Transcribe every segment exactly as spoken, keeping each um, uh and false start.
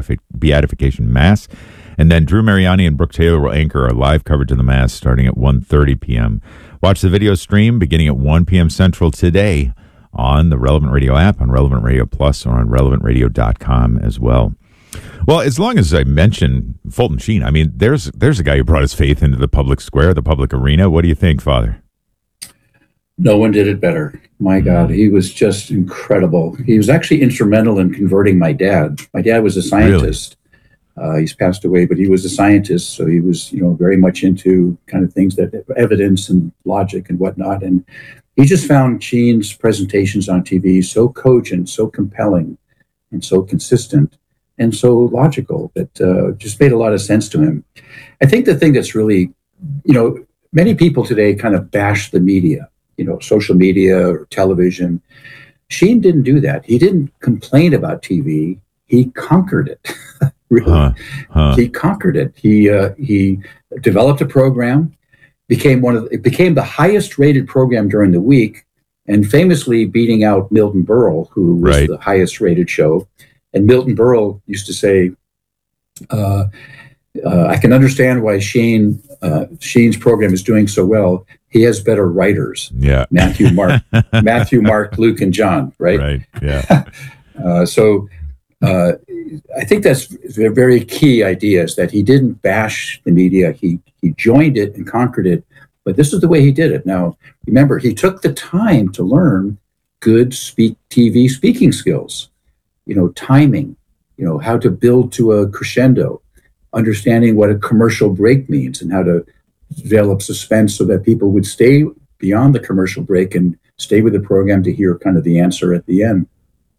beatific- beatification Mass. And then Drew Mariani and Brooke Taylor will anchor our live coverage of the Mass starting at one thirty p.m. Watch the video stream beginning at one p.m. Central today on the Relevant Radio app, on Relevant Radio Plus, or on relevant radio dot com as well. Well, as long as I mention Fulton Sheen, I mean, there's there's a guy who brought his faith into the public square, the public arena. What do you think, Father? No one did it better. My God, he was just incredible. He was actually instrumental in converting my dad. My dad was a scientist. Really? Uh, he's passed away, but he was a scientist, so he was, you know, very much into kind of things that evidence and logic and whatnot. And he just found Sheen's presentations on T V so cogent, so compelling, and so consistent, and so logical that uh, just made a lot of sense to him. I think the thing that's really, you know, many people today kind of bash the media, you know, social media or television. Sheen didn't do that. He didn't complain about T V. He conquered it. Really, huh, huh. He conquered it. He uh, he developed a program, became one of it became the highest rated program during the week, and famously beating out Milton Berle, who was right. the highest rated show. And Milton Berle used to say, uh, uh, "I can understand why Sheen uh, Sheen's program is doing so well. He has better writers." Yeah, Matthew, Mark, Matthew, Mark, Luke, and John. Right. Right. Yeah. uh, so. Uh, I think that's a very key idea, is that he didn't bash the media. He he joined it and conquered it, but this is the way he did it. Now, remember, he took the time to learn good speak T V speaking skills, you know, timing, you know, how to build to a crescendo, understanding what a commercial break means and how to develop suspense so that people would stay beyond the commercial break and stay with the program to hear kind of the answer at the end.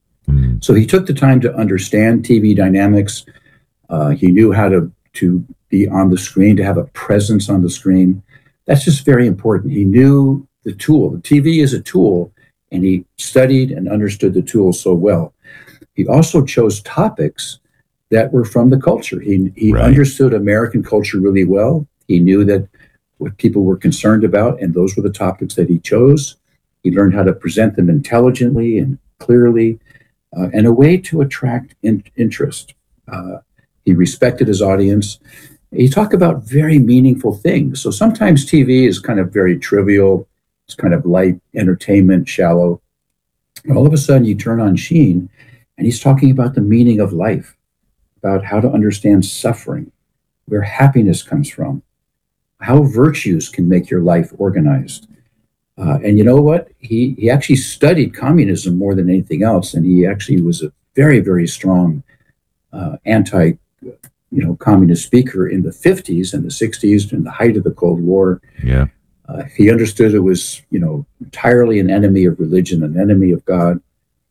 So he took the time to understand T V dynamics. Uh, he knew how to, to be on the screen, to have a presence on the screen. That's just very important. He knew the tool. The T V is a tool, and he studied and understood the tool so well. He also chose topics that were from the culture. He, he right. understood American culture really well. He knew that what people were concerned about, and those were the topics that he chose. He learned how to present them intelligently and clearly. Uh, and a way to attract in- interest. Uh, he respected his audience. He talked about very meaningful things. So sometimes T V is kind of very trivial. It's kind of light entertainment, shallow. And all of a sudden you turn on Sheen and he's talking about the meaning of life, about how to understand suffering, where happiness comes from, how virtues can make your life organized. Uh, and you know what? He he actually studied communism more than anything else, and he actually was a very, very strong uh, anti, you know, communist speaker in the fifties and the sixties, in the height of the Cold War. Yeah, uh, he understood it was, you know, entirely an enemy of religion, an enemy of God.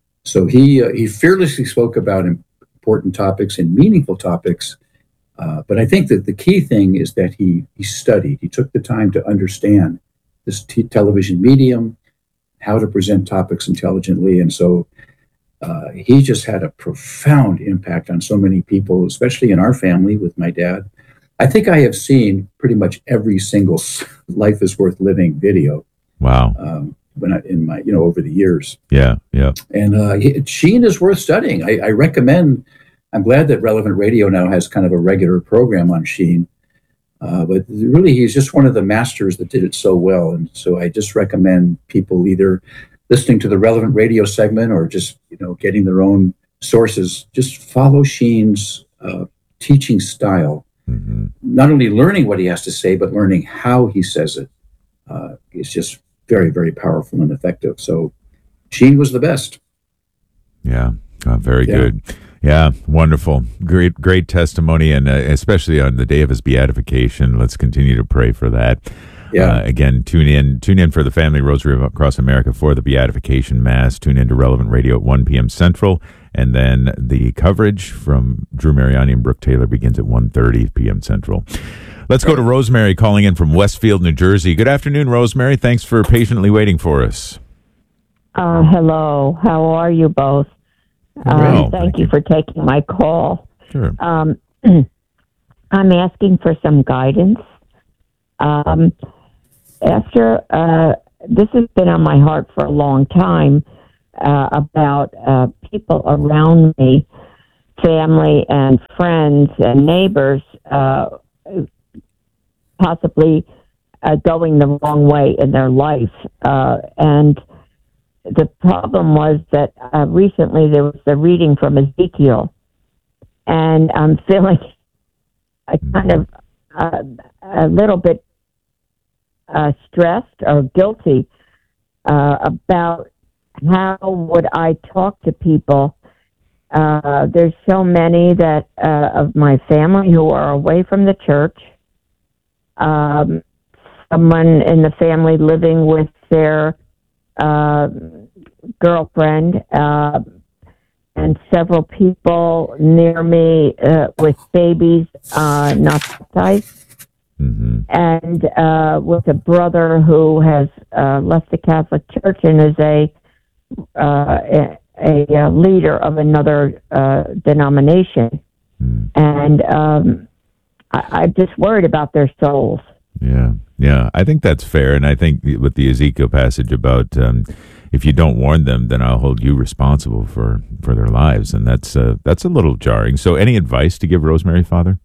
So he uh, he fearlessly spoke about important topics and meaningful topics. Uh, but I think that the key thing is that he he studied. He took the time to understand this t- television medium, how to present topics intelligently. And so uh, he just had a profound impact on so many people, especially in our family with my dad. I think I have seen pretty much every single Life is Worth Living video. Wow. Um, when I, in my, you know, over the years. Yeah, yeah. And uh, he, Sheen is worth studying. I, I recommend, I'm glad that Relevant Radio now has kind of a regular program on Sheen. Uh, but really, he's just one of the masters that did it so well. And so I just recommend people either listening to the Relevant Radio segment or just, you know, getting their own sources. Just follow Sheen's uh, teaching style. Mm-hmm. Not only learning what he has to say, but learning how he says it. Uh, it's just very, very powerful and effective. So Sheen was the best. Yeah, uh, very yeah. good. Yeah, wonderful. Great, great testimony, and uh, especially on the day of his beatification. Let's continue to pray for that. Yeah. Uh, again, tune in, tune in for the Family Rosary Across America for the Beatification Mass. Tune in to Relevant Radio at one p.m. Central, and then the coverage from Drew Mariani and Brooke Taylor begins at one thirty p.m. Central. Let's go to Rosemary calling in from Westfield, New Jersey. Good afternoon, Rosemary. Thanks for patiently waiting for us. Uh, hello. How are you both? Um, well, thank, thank you you for taking my call. Sure. Um, I'm asking for some guidance. Um, after uh, this has been on my heart for a long time uh, about uh, people around me family and friends and neighbors uh, possibly uh, going the wrong way in their life. Uh, and the problem was that uh, recently there was a reading from Ezekiel, and I'm feeling a kind of uh, a little bit uh, stressed or guilty uh, about how would I talk to people. Uh, there's so many that uh, of my family who are away from the church. Um, someone in the family living with their uh, girlfriend, uh, and several people near me uh, with babies uh, not baptized, mm-hmm. and uh, with a brother who has uh, left the Catholic Church and is a uh, a, a leader of another uh, denomination, mm. and um, I, I'm just worried about their souls. Yeah, yeah, I think that's fair, and I think with the Ezekiel passage about um, if you don't warn them, then I'll hold you responsible for, for their lives, and that's uh, that's a little jarring. So, any advice to give Rosemary, Father?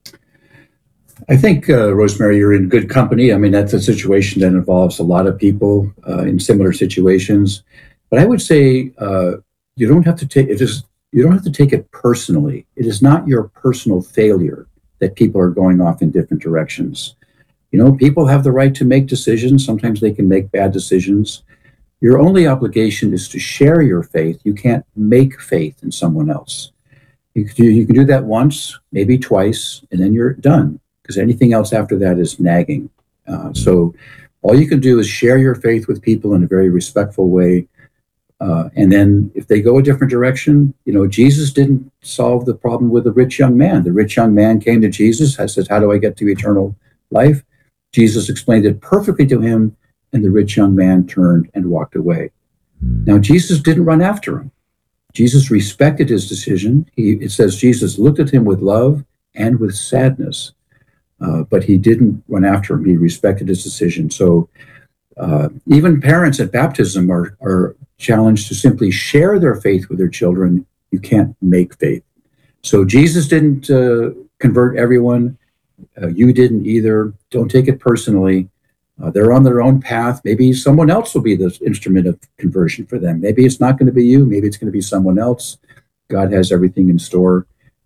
I think, uh, Rosemary, you're in good company. I mean, that's a situation that involves a lot of people uh, in similar situations. But I would say uh, you don't have to take it is you don't have to take it personally. It is not your personal failure that people are going off in different directions. You know, people have the right to make decisions. Sometimes they can make bad decisions. Your only obligation is to share your faith. You can't make faith in someone else. You can do, you can do that once, maybe twice, and then you're done, because anything else after that is nagging. Uh, so all you can do is share your faith with people in a very respectful way. Uh, and then if they go a different direction, you know, Jesus didn't solve the problem with the rich young man. The rich young man came to Jesus and said, how do I get to eternal life? Jesus explained it perfectly to him, and the rich young man turned and walked away. Now, Jesus didn't run after him. Jesus respected his decision. He, it says Jesus looked at him with love and with sadness, uh, but he didn't run after him. He respected his decision. So uh, even parents at baptism are, are challenged to simply share their faith with their children. You can't make faith. So Jesus didn't uh, convert everyone. Uh, you didn't either. Don't take it personally. Uh, they're on their own path. Maybe someone else will be the instrument of conversion for them. Maybe it's not going to be you. Maybe it's going to be someone else. God has everything in store.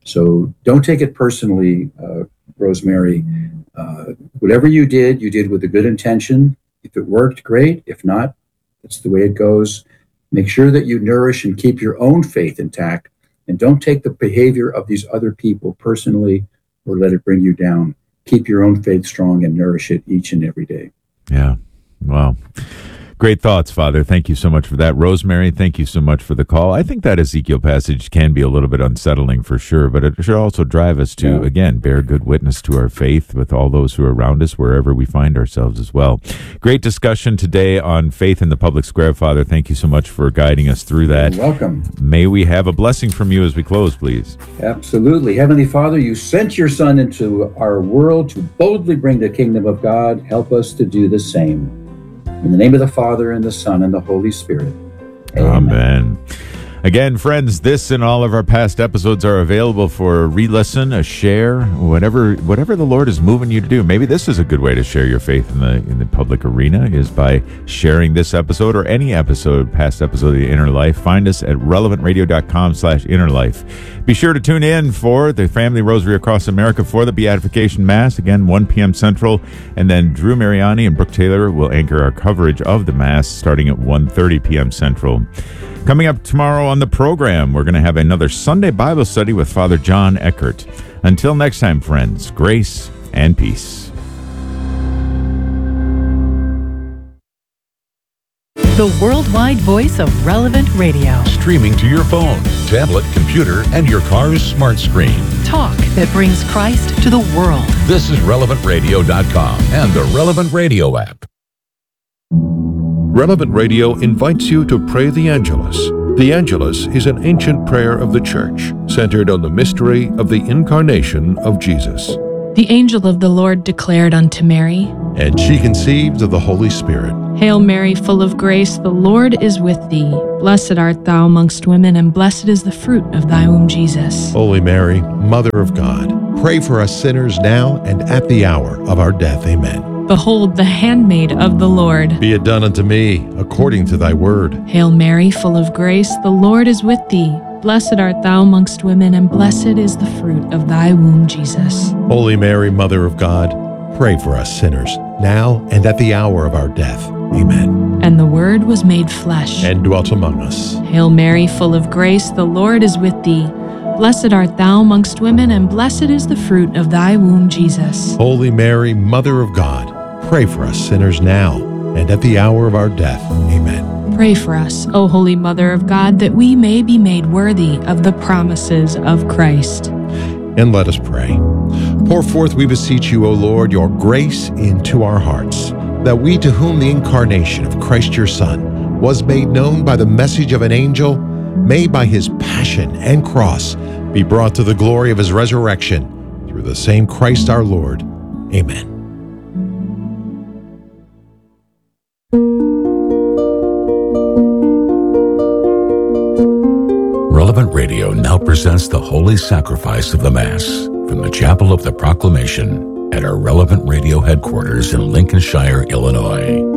So don't take it personally, uh, Rosemary. Uh, whatever you did, you did with a good intention. If it worked, great. If not, that's the way it goes. Make sure that you nourish and keep your own faith intact, and don't take the behavior of these other people personally or let it bring you down. Keep your own faith strong and nourish it each and every day. Yeah. Wow. Great thoughts, Father. Thank you so much for that. Rosemary, thank you so much for the call. I think that Ezekiel passage can be a little bit unsettling for sure, but it should also drive us to, yeah. again, bear good witness to our faith with all those who are around us, wherever we find ourselves as well. Great discussion today on faith in the public square, Father. Thank you so much for guiding us through that. You're welcome. May we have a blessing from you as we close, please. Absolutely. Heavenly Father, you sent your Son into our world to boldly bring the kingdom of God. Help us to do the same. In the name of the Father, and the Son, and the Holy Spirit. Amen. Amen. Again, friends, this and all of our past episodes are available for a re-listen, a share, whatever whatever the Lord is moving you to do. Maybe this is a good way to share your faith in the in the public arena, is by sharing this episode or any episode, past episode of the Inner Life. Find us at relevant radio dot com slash inner life. Be sure to tune in for the Family Rosary Across America for the Beatification Mass, again, one p.m. Central, and then Drew Mariani and Brooke Taylor will anchor our coverage of the Mass starting at one thirty p.m. Central. Coming up tomorrow on the program, we're going to have another Sunday Bible study with Father John Eckert. Until next time, friends, grace and peace. The worldwide voice of Relevant Radio. Streaming to your phone, tablet, computer, and your car's smart screen. Talk that brings Christ to the world. This is relevant radio dot com and the Relevant Radio app. Relevant Radio invites you to pray the Angelus. The Angelus is an ancient prayer of the Church centered on the mystery of the Incarnation of Jesus. The angel of the Lord declared unto Mary, And she conceived of the Holy Spirit. Hail Mary, full of grace, the Lord is with thee. Blessed art thou amongst women, and blessed is the fruit of thy womb, Jesus. Holy Mary, Mother of God, pray for us sinners now and at the hour of our death. Amen. Behold, the handmaid of the Lord. Be it done unto me according to thy word. Hail Mary, full of grace, the Lord is with thee. Blessed art thou amongst women, and blessed is the fruit of thy womb, Jesus. Holy Mary, Mother of God, pray for us sinners, now and at the hour of our death. Amen. And the Word was made flesh, And dwelt among us. Hail Mary, full of grace, the Lord is with thee. Blessed art thou amongst women, and blessed is the fruit of thy womb, Jesus. Holy Mary, Mother of God, pray for us sinners now and at the hour of our death. Amen. Pray for us, O Holy Mother of God, that we may be made worthy of the promises of Christ. And let us pray. Pour forth, we beseech you, O Lord, your grace into our hearts, that we, to whom the incarnation of Christ your Son was made known by the message of an angel, may by his passion and cross be brought to the glory of his resurrection, through the same Christ our Lord. Amen. Relevant Radio now presents the Holy Sacrifice of the Mass from the Chapel of the Proclamation at our Relevant Radio headquarters in Lincolnshire, Illinois.